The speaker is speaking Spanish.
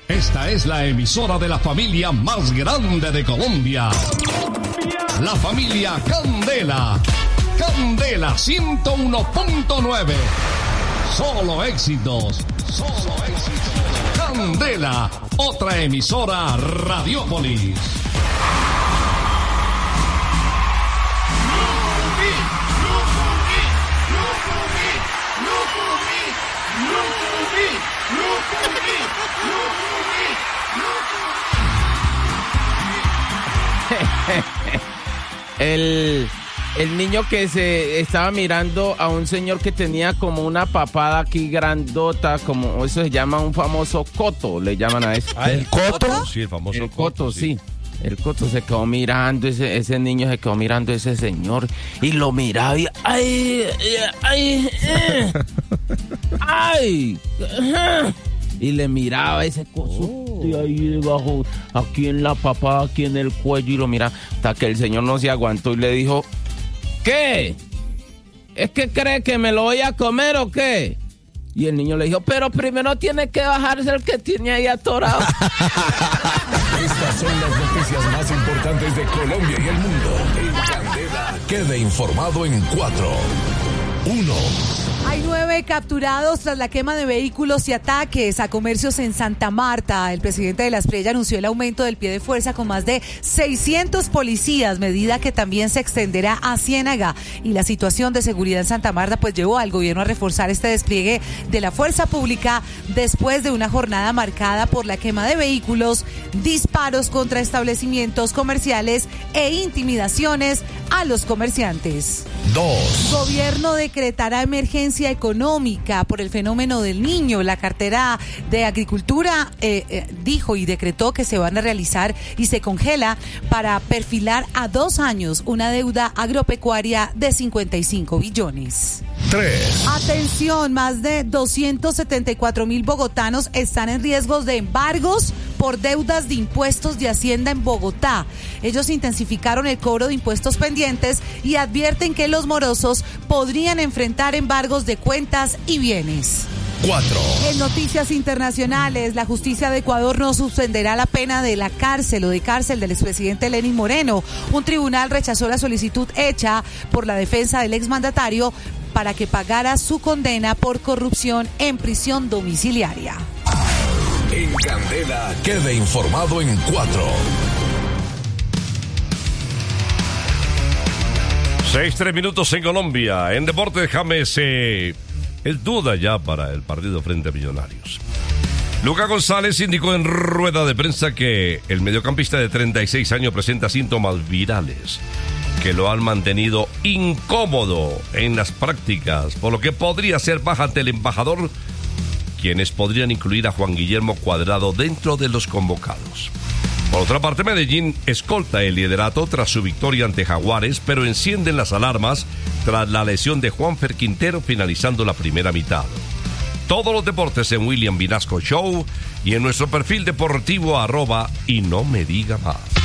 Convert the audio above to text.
Esta es la emisora de la familia más grande de Colombia. La familia Candela. Candela 101.9. Solo éxitos. Solo éxitos. Candela, otra emisora Radiópolis. El niño que se estaba mirando a un señor que tenía como una papada aquí grandota, como eso se llama un famoso coto, le llaman a eso. ¿El coto? Sí, el famoso el coto, sí. El coto se quedó mirando, ese niño se quedó mirando a ese señor y lo miraba y y le miraba ese coso de ahí debajo, aquí en la papada, aquí en el cuello, y lo miraba hasta que el señor no se aguantó y le dijo: ¿qué? ¿Es que cree que me lo voy a comer o qué? Y el niño le dijo: pero primero tiene que bajarse el que tiene ahí atorado. Estas son las noticias más importantes de Colombia y el mundo. En Candela, quede informado en 4, 1. Hay 9 capturados tras la quema de vehículos y ataques a comercios en Santa Marta. El presidente de la Espriella anunció el aumento del pie de fuerza con más de 600 policías, medida que también se extenderá a Ciénaga. Y la situación de seguridad en Santa Marta pues llevó al gobierno a reforzar este despliegue de la fuerza pública después de una jornada marcada por la quema de vehículos, disparos contra establecimientos comerciales e intimidaciones a los comerciantes. 2. Gobierno decretará emergencia económica por el fenómeno del Niño. La cartera de Agricultura dijo y decretó que se van a realizar y se congela para perfilar a 2 años una deuda agropecuaria de 55 billones. 3. Atención, más de 274,000 bogotanos están en riesgos de embargos por deudas de impuestos de Hacienda en Bogotá. Ellos intensificaron el cobro de impuestos pendientes y advierten que los morosos podrían enfrentar embargos de cuentas y bienes. 4. En noticias internacionales, la justicia de Ecuador no suspenderá la pena de la cárcel o de cárcel del expresidente Lenín Moreno. Un tribunal rechazó la solicitud hecha por la defensa del exmandatario para que pagara su condena por corrupción en prisión domiciliaria. En Candela, quede informado en 4. 6-3 minutos en Colombia. En deportes, James es duda ya para el partido frente a Millonarios. Lucas González indicó en rueda de prensa que el mediocampista de 36 años presenta síntomas virales que lo han mantenido incómodo en las prácticas, por lo que podría ser baja ante el embajador, quienes podrían incluir a Juan Guillermo Cuadrado dentro de los convocados. Por otra parte, Medellín escolta el liderato tras su victoria ante Jaguares, pero encienden las alarmas tras la lesión de Juanfer Quintero finalizando la primera mitad. Todos los deportes en William Vinasco Show y en nuestro perfil deportivo @y no me diga más.